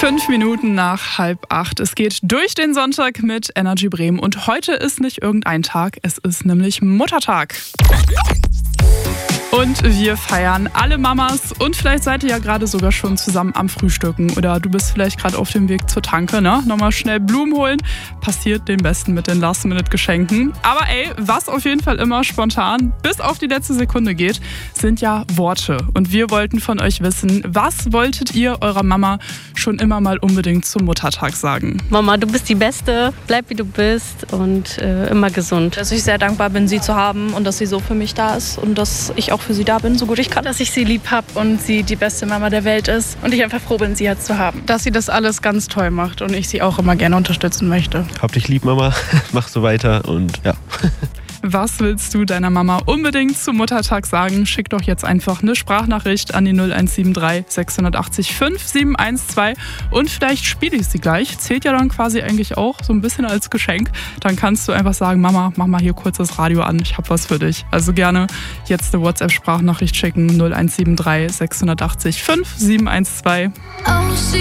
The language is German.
5 Minuten nach 7:30. Es geht durch den Sonntag mit Energy Bremen. Und heute ist nicht irgendein Tag, es ist nämlich Muttertag. Und wir feiern alle Mamas und vielleicht seid ihr ja gerade sogar schon zusammen am Frühstücken oder du bist vielleicht gerade auf dem Weg zur Tanke, ne? Nochmal schnell Blumen holen, passiert den Besten mit den Last-Minute-Geschenken. Aber was auf jeden Fall immer spontan bis auf die letzte Sekunde geht, sind ja Worte. Und wir wollten von euch wissen, was wolltet ihr eurer Mama schon immer mal unbedingt zum Muttertag sagen? Mama, du bist die Beste, bleib wie du bist und immer gesund. Dass ich sehr dankbar bin, sie zu haben und dass sie so für mich da ist und dass ich auch für sie da bin, so gut ich kann. Dass ich sie lieb habe und sie die beste Mama der Welt ist und ich einfach froh bin, sie jetzt zu haben. Dass sie das alles ganz toll macht und ich sie auch immer gerne unterstützen möchte. Hab dich lieb, Mama. Mach so weiter und ja. Was willst du deiner Mama unbedingt zum Muttertag sagen? Schick doch jetzt einfach eine Sprachnachricht an die 0173 680 5712 und vielleicht spiele ich sie gleich. Zählt ja dann quasi eigentlich auch so ein bisschen als Geschenk. Dann kannst du einfach sagen, Mama, mach mal hier kurz das Radio an, ich hab was für dich. Also gerne jetzt eine WhatsApp-Sprachnachricht schicken, 0173 680 5712.